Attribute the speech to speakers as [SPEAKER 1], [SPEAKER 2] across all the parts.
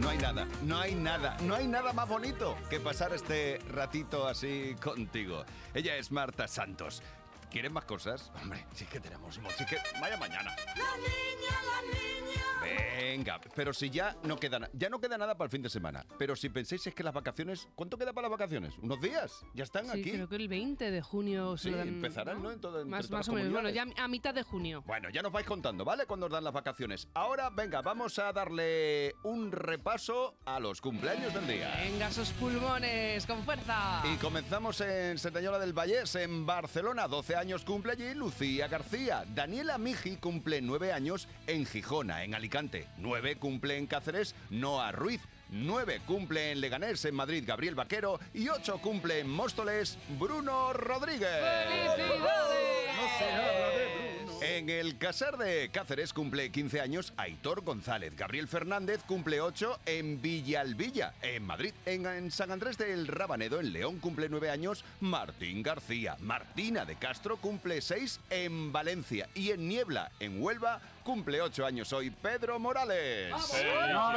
[SPEAKER 1] no hay nada más bonito que pasar este ratito así contigo. Ella es Marta Santos. ¿Quieres más cosas? Hombre, sí que tenemos, sí que vaya mañana.
[SPEAKER 2] La niña.
[SPEAKER 1] Venga, pero si ya no queda nada para el fin de semana. Pero si pensáis es que las vacaciones, ¿cuánto queda para las vacaciones? ¿Unos días? Ya están
[SPEAKER 3] Sí,
[SPEAKER 1] aquí.
[SPEAKER 3] creo que el 20 de junio
[SPEAKER 1] Sí, empezarán, ¿no? En
[SPEAKER 3] más
[SPEAKER 1] todas
[SPEAKER 3] o
[SPEAKER 1] las
[SPEAKER 3] menos, bueno, ya
[SPEAKER 1] comunidades.
[SPEAKER 3] a mitad de junio.
[SPEAKER 1] Bueno, ya nos vais contando, ¿vale? Cuando os dan las vacaciones. Ahora, venga, vamos a darle un repaso a los cumpleaños del día.
[SPEAKER 3] Venga, esos pulmones, con fuerza.
[SPEAKER 1] Y comenzamos en Cerdanyola del Vallès, en Barcelona. 12 años cumple allí Lucía García. Daniela Miji cumple 9 años en Gijona, en Alicante. 9 cumple en Cáceres Noa Ruiz. 9 cumple en Leganés, en Madrid, Gabriel Vaquero. Y 8 cumple en Móstoles, Bruno Rodríguez.
[SPEAKER 3] ¡Felicidades!
[SPEAKER 1] No se habla de Bruno. En el Casar de Cáceres cumple 15 años Aitor González. Gabriel Fernández cumple 8 en Villalbilla, en Madrid. En San Andrés del Rabanedo, en León, cumple 9 años Martín García. Martina de Castro cumple 6 en Valencia. Y en Niebla, en Huelva, cumple 8 años hoy Pedro Morales.
[SPEAKER 4] No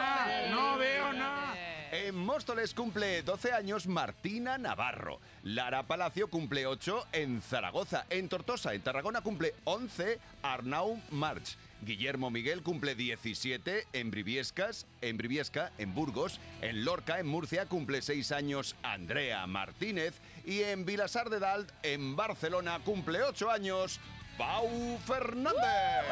[SPEAKER 4] veo nada.
[SPEAKER 1] En Móstoles cumple 12 años Martina Navarro. Lara Palacio cumple 8 en Zaragoza. En Tortosa, en Tarragona, cumple 11 Arnau March. Guillermo Miguel cumple 17 en Briviesca, en Burgos. En Lorca, en Murcia, cumple 6 años Andrea Martínez. Y en Vilasar de Dalt, en Barcelona, cumple 8 años Pau Fernández.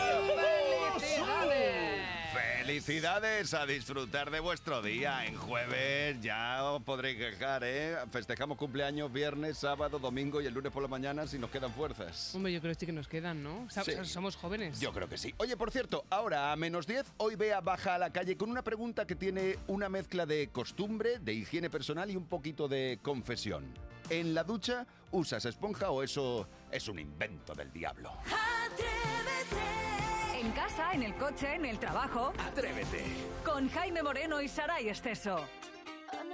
[SPEAKER 3] ¡Felicidades!
[SPEAKER 1] ¡Felicidades! A disfrutar de vuestro día. En jueves ya os podréis quejar, ¿eh? Festejamos cumpleaños viernes, sábado, domingo y el lunes por la mañana si nos quedan fuerzas.
[SPEAKER 3] Hombre, yo creo que sí que nos quedan, ¿no?
[SPEAKER 1] Sí.
[SPEAKER 3] Somos jóvenes.
[SPEAKER 1] Yo creo que sí. Oye, por cierto, ahora a -10, hoy Bea baja a la calle con una pregunta que tiene una mezcla de costumbre, de higiene personal y un poquito de confesión. ¿En la ducha usas esponja o eso es un invento del diablo?
[SPEAKER 2] Atrévete.
[SPEAKER 5] En casa, en el coche, en el trabajo.
[SPEAKER 4] Atrévete.
[SPEAKER 5] Con Jaime Moreno y Saray Esteso.